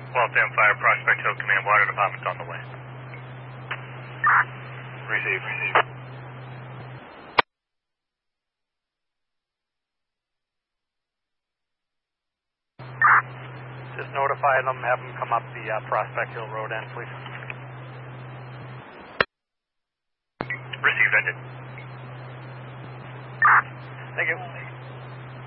Waltham Fire, Prospect Hill Command, Water Department's on the way. Receive. Just notify them, have them come up the Prospect Hill Road end, please. Receive, ended. Thank you.